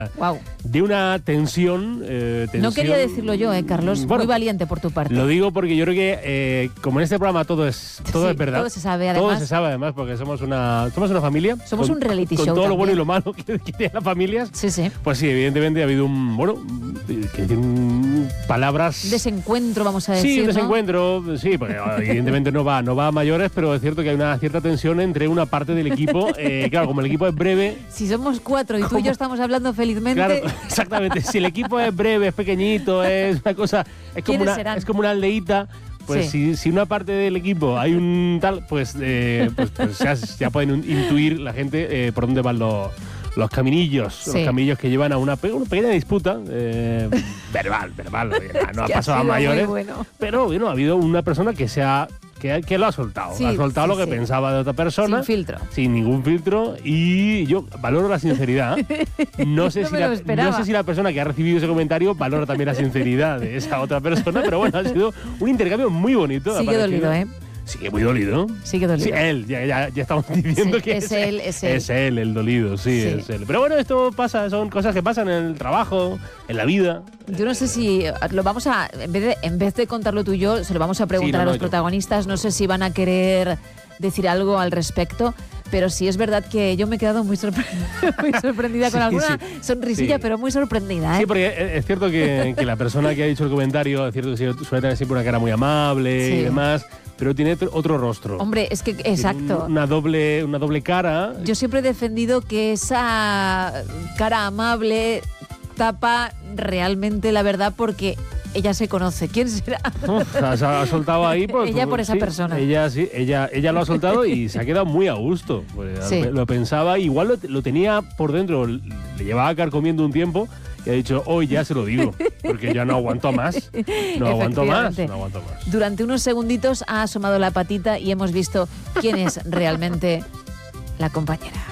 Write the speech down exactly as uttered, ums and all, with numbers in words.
Wow. De una tensión, eh, tensión... No quería decirlo yo, eh, Carlos. Bueno, muy valiente por tu parte. Lo digo porque yo creo que, eh, como en este programa todo es todo Sí, es verdad. todo se sabe, además. Todo se sabe, además, porque somos una, somos una familia. Somos con, un reality con show todo lo bueno y también. lo malo que, que tienen las familias. Sí, sí. Pues sí, evidentemente ha habido un, bueno, que tienen palabras... Desencuentro, vamos a decir, Sí, un ¿no? desencuentro, sí, porque evidentemente no va, no va a mayores, pero es cierto que hay una cierta tensión entre una parte del equipo. Eh, claro, como el equipo es breve... Si somos cuatro y tú y ¿Cómo? yo estamos hablando felizmente... Claro, exactamente. Si el equipo es breve, es pequeñito, es una cosa... Es como ¿Quiénes una, serán? es como una aldeíta. Pues Sí. si, si una parte del equipo hay un tal, pues, eh, pues, pues ya, ya pueden intuir la gente eh, por dónde van los, los caminillos, Sí. los caminillos que llevan a una, pe- una pequeña disputa, eh, verbal, verbal, no ha que ha pasado a sido muy mayores, bueno. pero bueno, ha habido una persona que se ha, que, que lo ha soltado, Sí, ha soltado sí, lo que sí. pensaba de otra persona, Sin filtro. sin ningún filtro, y yo valoro la sinceridad. No sé, No si me la, lo esperaba. no sé si la persona que ha recibido ese comentario valora también la sinceridad de esa otra persona, pero bueno, ha sido un intercambio muy bonito. Sigue me ha parecido. dolido, ¿eh? Sigue muy dolido. Sigue dolido. Sí, él, ya, ya, ya estamos diciendo Sí, que es él, es él. Es él el dolido, sí, Sí. es él. Pero bueno, esto pasa, son cosas que pasan en el trabajo, en la vida. Yo no sé si lo vamos a, en vez de, en vez de contarlo tú y yo, se lo vamos a preguntar Sí, no, a los no, yo. protagonistas. No sé si van a querer decir algo al respecto, pero sí es verdad que yo me he quedado muy, sorpre- muy sorprendida con Sí, alguna sí. sonrisilla, Sí. pero muy sorprendida, ¿eh? Sí, porque es es cierto que, que la persona que ha dicho el comentario, es cierto que suele tener siempre una cara muy amable Sí. y demás, pero tiene otro- otro rostro. Hombre, es que, Tiene exacto. un- Una doble, una doble cara. Yo siempre he defendido que esa cara amable tapa realmente la verdad porque ella se conoce. ¿Quién será? Uf, ha, ha soltado ahí pues, Ella por pues, esa sí, persona. Ella sí, ella, ella lo ha soltado y se ha quedado muy a gusto. Pues, Sí. Lo pensaba, igual lo, lo tenía por dentro, le llevaba carcomiendo un tiempo y ha dicho, hoy ya se lo digo, porque ya no aguanto más. No aguanto más, Efectivamente. no aguanto más. Durante unos segunditos ha asomado la patita y hemos visto quién es realmente la compañera.